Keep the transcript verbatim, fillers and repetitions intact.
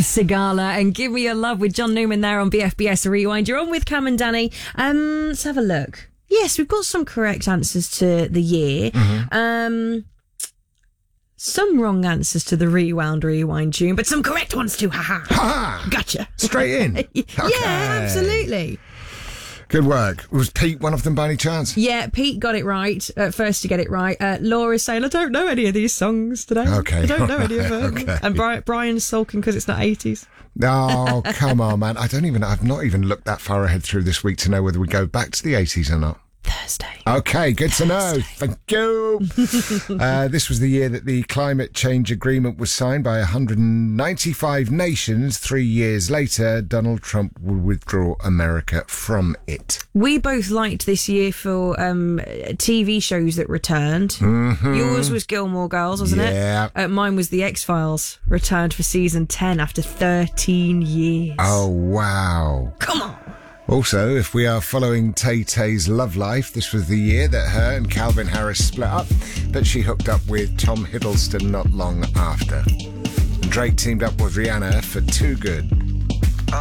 Sigala and Give Me Your Love with John Newman there on B F B S Rewind. You're on with Cam and Danny. Um, let's have a look. Yes, we've got some correct answers to the year. Mm-hmm. Um, some wrong answers to the Rewound Rewind tune, but some correct ones too. Ha ha. Ha! Gotcha. Straight in. Okay. Yeah, absolutely. Good work. Was Pete one of them by any chance? Yeah, Pete got it right. Uh, first to get it right. Uh, Laura's saying, I don't know any of these songs today. Okay. I don't know any of them. Okay. And Brian, Brian's sulking because it's not eighties. Oh, come on, man. I don't even, I've not even looked that far ahead through this week to know whether we go back to the eighties or not. Thursday. Okay, good Thursday. to know. Thank you. uh, this was the year that the climate change agreement was signed by one hundred ninety-five nations. Three years later, Donald Trump would withdraw America from it. We both liked this year for um, T V shows that returned. Mm-hmm. Yours was Gilmore Girls, wasn't yeah. it? Uh, mine was The X-Files, returned for season ten after thirteen years. Oh, wow. Come on. Also, if we are following Tay-Tay's love life, this was the year that her and Calvin Harris split up, but she hooked up with Tom Hiddleston not long after. And Drake teamed up with Rihanna for Too Good.